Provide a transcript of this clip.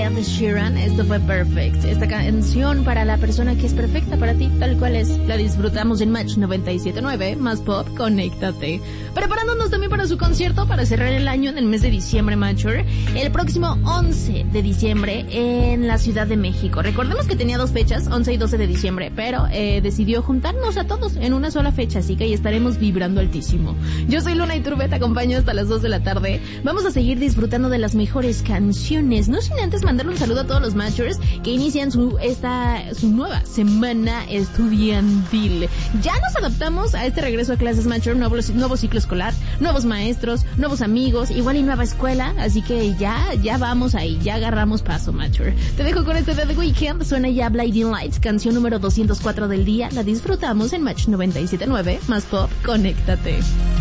Ed Sheeran, esto fue Perfect. Esta canción para la persona que es perfecta para ti, tal cual es. La disfrutamos en Match 97.9, más pop, conéctate. Preparándonos también para su concierto para cerrar el año en el mes de diciembre, Matcher. El próximo 11 de diciembre en la Ciudad de México. Recordemos que tenía 2 fechas, 11 y 12 de diciembre, pero decidió juntarnos a todos en una sola fecha, así que ahí estaremos vibrando altísimo. Yo soy Luna Iturbe, te acompaño hasta las 2 de la tarde. Vamos a seguir disfrutando de las mejores canciones, no sin antes mandarle un saludo a todos los Matchers que inician su nueva semana estudiantil. Ya nos adaptamos a este regreso a clases, Matcher, nuevo ciclo escolar, nuevos maestros, nuevos amigos, igual y nueva escuela, así que ya vamos ahí, ya agarramos paso, Matcher. Te dejo con este de The Weeknd, suena ya Blinding Lights, canción número 204 del día, la disfrutamos en Match 97.9, más pop, conéctate.